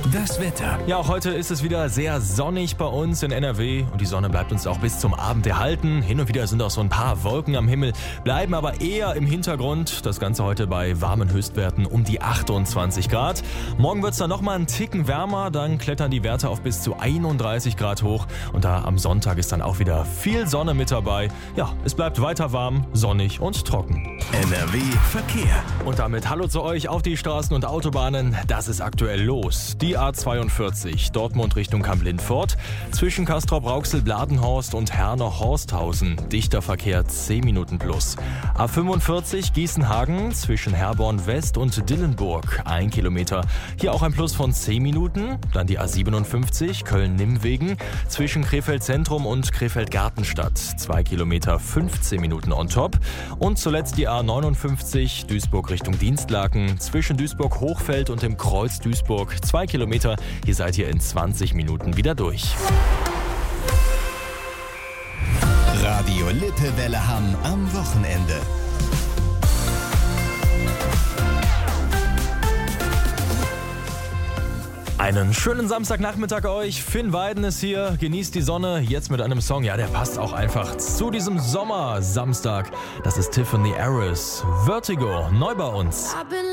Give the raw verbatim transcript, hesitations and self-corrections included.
Das Wetter. Ja, auch heute ist es wieder sehr sonnig bei uns in N R W und die Sonne bleibt uns auch bis zum Abend erhalten. Hin und wieder sind auch so ein paar Wolken am Himmel, bleiben aber eher im Hintergrund. Das Ganze heute bei warmen Höchstwerten um die achtundzwanzig Grad. Morgen wird es dann nochmal einen Ticken wärmer, dann klettern die Werte auf bis zu einunddreißig Grad hoch und da am Sonntag ist dann auch wieder viel Sonne mit dabei. Ja, es bleibt weiter warm, sonnig und trocken. N R W Verkehr. Und damit hallo zu euch auf die Straßen und Autobahnen. Das ist aktuell los. Die A zweiundvierzig, Dortmund Richtung Kamp-Lindfort. Zwischen Castrop-Rauxel-Bladenhorst und Herne-Horsthausen. Dichter Verkehr zehn Minuten plus. A fünfundvierzig, Gießenhagen. Zwischen Herborn West und Dillenburg. ein Kilometer. Hier auch ein Plus von zehn Minuten. Dann die A siebenundfünfzig, Köln-Nimmwegen. Zwischen Krefeld-Zentrum und Krefeld-Gartenstadt. zwei Kilometer, fünfzehn Minuten on top. Und zuletzt die A neunundfünfzig, Duisburg Richtung Dienstlaken. Zwischen Duisburg-Hochfeld und dem Kreuz Duisburg. zwei Kilometer. Hier seid ihr in zwanzig Minuten wieder durch. Radio Lippewelle Hamm am Wochenende. Einen schönen Samstagnachmittag euch. Finn Weiden ist hier, genießt die Sonne, jetzt mit einem Song, ja, der passt auch einfach zu diesem Sommer-Samstag. Das ist Tiffany Harris, Vertigo, neu bei uns.